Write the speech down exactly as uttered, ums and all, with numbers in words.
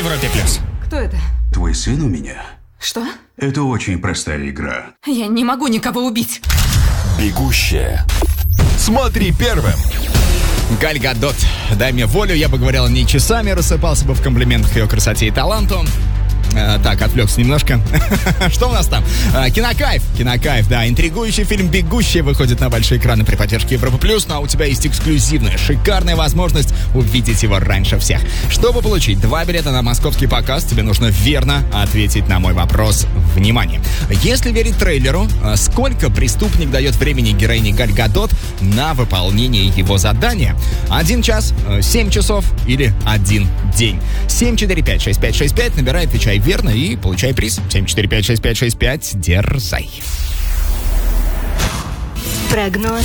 Европе плюс. Кто это? Твой сын у меня. Что? Это очень простая игра. Я не могу никого убить. Бегущая. Смотри первым. Галь Гадот, дай мне волю, я бы говорил не часами, рассыпался бы в комплиментах ее красоте и таланту. А, так, отвлекся немножко. Что у нас там? А, кинокайф, кинокайф, да. Интригующий фильм «Бегущая» выходит на большие экраны при поддержке Европа Плюс, ну а у тебя есть эксклюзивная, шикарная возможность увидеть его раньше всех. Чтобы получить два билета на московский показ, тебе нужно верно ответить на мой вопрос. Внимание! Если верить трейлеру, сколько преступник дает времени героине Галь Гадот на выполнение его задания? Один час, семь часов или один день? семь четыре пять шесть пять шесть пять, набирай, отвечай верно и получай приз. семь четыре пять шесть пять шесть пять, дерзай. Прогноз